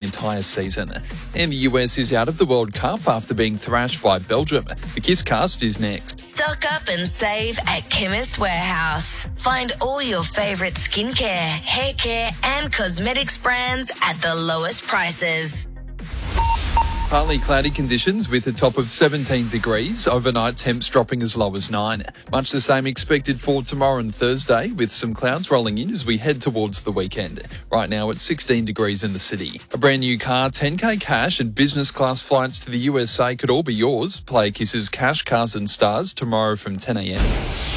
entire season. And the US is out of the World Cup after being thrashed by Belgium. The Kiss Cast is next. Stock up and save at Chemist Warehouse. Find all your favourite skincare, hair care and cosmetics brands at the lowest prices. Partly cloudy conditions with a top of 17 degrees. Overnight temps dropping as low as 9. Much the same expected for tomorrow and Thursday, with some clouds rolling in as we head towards the weekend. Right now it's 16 degrees in the city. A brand new car, 10k cash and business class flights to the USA could all be yours. Play Kiss's Cash, Cars and Stars tomorrow from 10 a.m.